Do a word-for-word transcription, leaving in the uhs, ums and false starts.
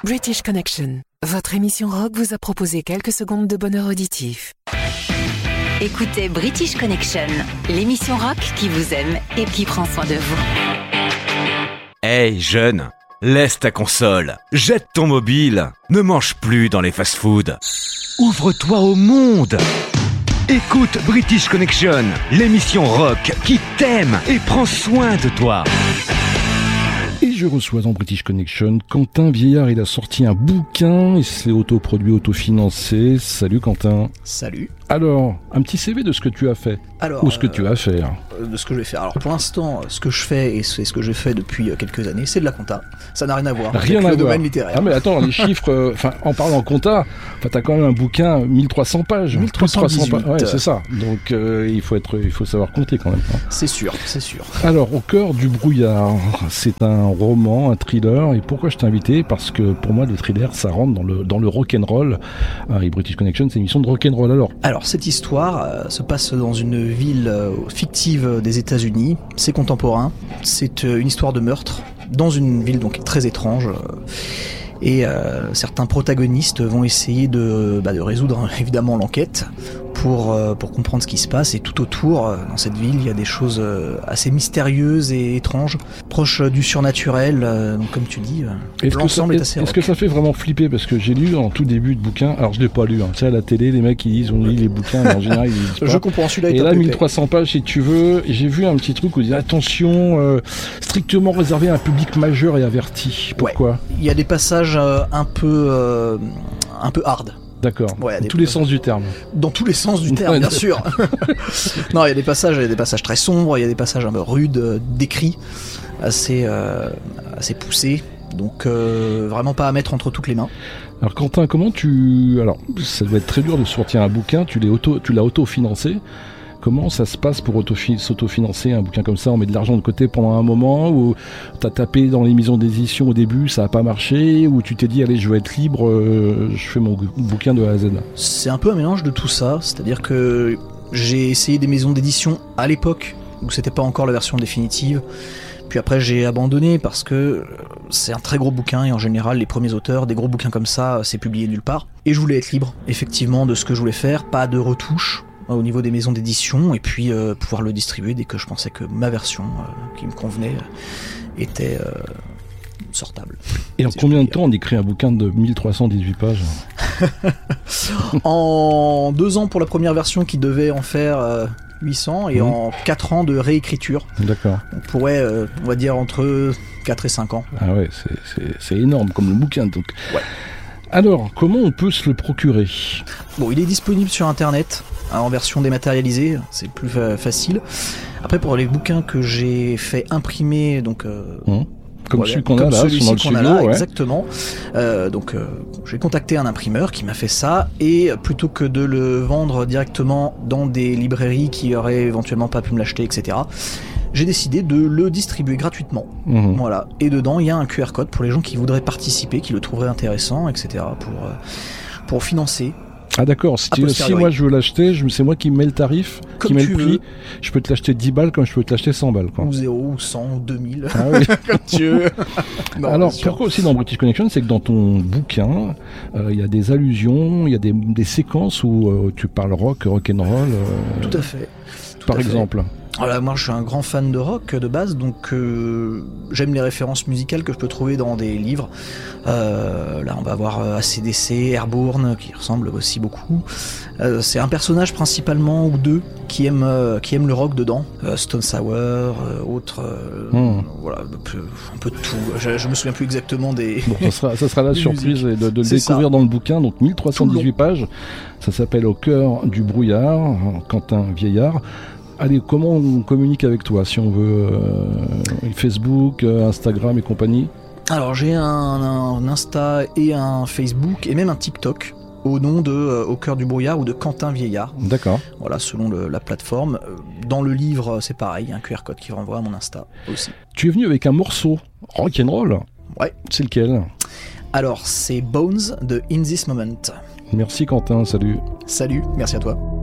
British Connection, votre émission rock vous a proposé quelques secondes de bonheur auditif. Écoutez British Connection, l'émission rock qui vous aime et qui prend soin de vous. Hey jeune, laisse ta console, jette ton mobile, ne mange plus dans les fast-foods. Ouvre-toi au monde. Écoute British Connection, l'émission rock qui t'aime et prend soin de toi. Et je reçois dans British Connection Quentin Vieillard. Il a sorti un bouquin, il s'est autoproduit, autofinancé. Salut Quentin. Salut. Alors, un petit C V de ce que tu as fait. Alors, Ou ce que euh, tu vas faire. De ce que je vais faire. Alors pour l'instant, ce que je fais et c'est ce que j'ai fait depuis quelques années, c'est de la compta. Ça n'a rien à voir rien avec à le voir. domaine littéraire. Ah mais attends, les chiffres, enfin euh, en parlant compta, t'as quand même un bouquin mille trois cents pages. mille trois cent dix-huit. pages. Ouais, c'est ça. Donc euh, il faut être, il faut savoir compter quand même. Hein. C'est sûr, c'est sûr. Alors, Au cœur du brouillard, c'est un roman, un thriller. Et pourquoi je t'ai invité ? Parce que pour moi, le thriller, ça rentre dans le dans le rock'n'roll. Ah, et British Connection, c'est une émission de rock'n'roll. Alors. Alors cette histoire euh, se passe dans une ville euh, fictive des États-Unis. C'est contemporain. C'est euh, une histoire de meurtre dans une ville donc très étrange. Euh, et euh, certains protagonistes vont essayer de, bah, de résoudre évidemment l'enquête pour, euh, pour comprendre ce qui se passe. Et tout autour, euh, dans cette ville, il y a des choses euh, assez mystérieuses et étranges, proches euh, du surnaturel. Euh, donc comme tu dis, euh, est-ce l'ensemble que ça, est assez Est-ce rock. que ça fait vraiment flipper ? Parce que j'ai lu en tout début de bouquin, alors je l'ai pas lu, hein. Tu sais à la télé, les mecs ils disent on lit les bouquins, mais en général ils disent pas. Je comprends, celui-là est Et un là, peu mille épais. trois cents pages si tu veux, j'ai vu un petit truc où il dit attention, euh, strictement réservé à un public majeur et averti. Pourquoi ? Ouais. Il y a des passages euh, un peu euh, un peu hard. D'accord. Ouais, dans des- tous les sens du terme. Dans tous les sens du terme, bien sûr. Non, il y a des passages, il y a des passages très sombres, il y a des passages un peu rudes, euh, décrits, assez euh, assez poussés. Donc euh, vraiment pas à mettre entre toutes les mains. Alors Quentin, comment tu... Alors, ça doit être très dur de sortir un bouquin, tu, l'es auto... tu l'as auto-financé. Comment ça se passe pour autofi- s'auto-financer un bouquin comme ça ? On met de l'argent de côté pendant un moment, ou t'as tapé dans les maisons d'édition au début, ça n'a pas marché, ou tu t'es dit allez je veux être libre, euh, je fais mon bouquin de A à Z. C'est un peu un mélange de tout ça, c'est-à-dire que j'ai essayé des maisons d'édition à l'époque où c'était pas encore la version définitive. Puis après j'ai abandonné parce que c'est un très gros bouquin et en général les premiers auteurs des gros bouquins comme ça c'est publié nulle part. Et je voulais être libre effectivement de ce que je voulais faire, pas de retouches au niveau des maisons d'édition et puis euh, pouvoir le distribuer dès que je pensais que ma version euh, qui me convenait euh, était euh, sortable. Et en Si combien je de peux temps on écrit un bouquin de mille trois cent dix-huit pages ? En deux ans pour la première version qui devait en faire euh, huit cents et Mmh. en quatre ans de réécriture. D'accord. On pourrait, euh, on va dire, entre quatre et cinq ans. Ah ouais, c'est, c'est, c'est énorme comme le bouquin. Donc. Ouais. Alors, comment on peut se le procurer ? Bon, il est disponible sur internet hein, en version dématérialisée, c'est plus fa- facile. Après, pour les bouquins que j'ai fait imprimer, donc euh, Hum. Comme voilà, celui qu'on comme a là, celui-ci dans le qu'on a studio, là, ouais. exactement. Euh, donc, euh, j'ai contacté un imprimeur qui m'a fait ça, et plutôt que de le vendre directement dans des librairies qui auraient éventuellement pas pu me l'acheter, et cetera, j'ai décidé de le distribuer gratuitement. Mhm. Voilà. Et dedans, il y a un Q R code pour les gens qui voudraient participer, qui le trouveraient intéressant, et cetera, pour euh, pour financer. Ah d'accord, si, A tu- si posteriori. moi je veux l'acheter, je, c'est moi qui mets le tarif, Comme qui met tu le prix, veux. je peux te l'acheter dix balles comme je peux te l'acheter cent balles. Quoi. Ou zéro, ou cent, ou deux mille, Ah oui. comme tu veux. Non, Alors bien sûr. pourquoi aussi dans British Connection, c'est que dans ton bouquin, euh, il y a des allusions, il y a des, des séquences où euh, tu parles rock, rock'n'roll, euh, Tout à fait. Tout par à fait. exemple. Voilà, moi je suis un grand fan de rock de base, donc euh, j'aime les références musicales que je peux trouver dans des livres. Euh, là on va avoir A C D C, Airborne, qui ressemble aussi beaucoup. Euh, c'est un personnage principalement ou deux qui aime, euh, qui aime le rock dedans. Euh, Stone Sour, euh, autre, euh, Hmm. voilà, un peu, un peu de tout. Je, je me souviens plus exactement des... Bon, ça sera, ça sera la Des surprise musiques. de, de le C'est découvrir ça. dans le bouquin, donc mille trois cent dix-huit Tout le pages. Ça s'appelle Au cœur du brouillard, Quentin Vieillard. Allez, comment on communique avec toi si on veut euh, Facebook, euh, Instagram et compagnie ? Alors j'ai un, un Insta et un Facebook et même un TikTok au nom de euh, Au cœur du brouillard ou de Quentin Vieillard. D'accord. Voilà, selon le- la plateforme. Euh, Dans le livre, c'est pareil, il y a un Q R code qui renvoie à mon Insta aussi. Tu es venu avec un morceau rock'n'roll. Ouais. C'est lequel ? Alors c'est Bones de In This Moment. Merci Quentin, salut. Salut, merci à toi.